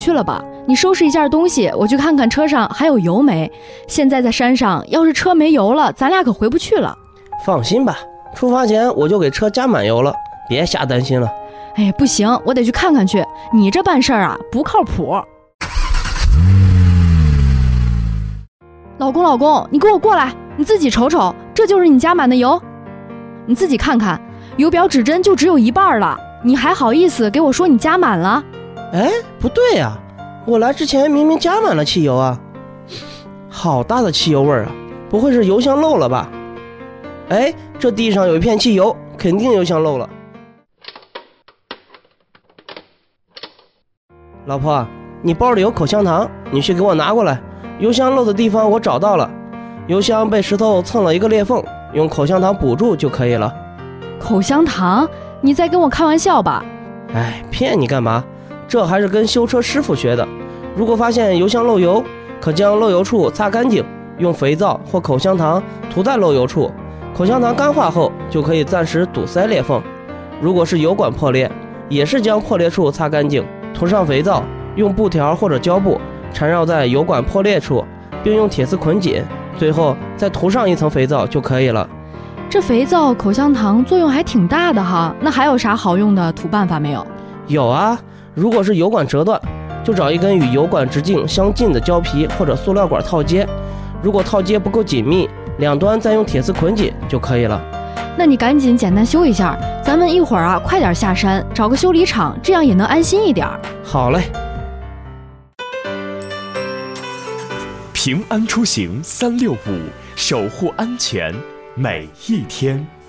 去了吧，你收拾一下东西，我去看看车上还有油没。现在在山上，要是车没油了，咱俩可回不去了。 放心吧，出发前我就给车加满油了，别瞎担心了。 哎，不行，我得去看看去。你这办事啊，不靠谱。老公，你给我过来，你自己瞅瞅，这就是你加满的油。你自己看看，油表指针就只有一半了，你还好意思给我说你加满了？ 哎，不对呀，我来之前明明加满了汽油啊。好大的汽油味啊，不会是油箱漏了吧？哎，这地上有一片汽油，肯定油箱漏了。老婆，你包里有口香糖，你去给我拿过来。油箱漏的地方我找到了，油箱被石头蹭了一个裂缝，用口香糖补住就可以了。 口香糖？你在跟我开玩笑吧？ 哎，骗你干嘛？这还是跟修车师傅学的。如果发现油箱漏油，可将漏油处擦干净，用肥皂或口香糖涂在漏油处，口香糖干化后就可以暂时堵塞裂缝。如果是油管破裂，也是将破裂处擦干净，涂上肥皂，用布条或者胶布缠绕在油管破裂处，并用铁丝捆紧，最后再涂上一层肥皂就可以了。 这肥皂、口香糖作用还挺大的哈，那还有啥好用的涂办法没有？ 有啊，如果是油管折断，就找一根与油管直径相近的胶皮或者塑料管套接，如果套接不够紧密，两端再用铁丝捆紧就可以了。 那你赶紧简单修一下，咱们一会儿啊快点下山找个修理厂，这样也能安心一点。 好嘞。 平安出行365，守护安全每一天。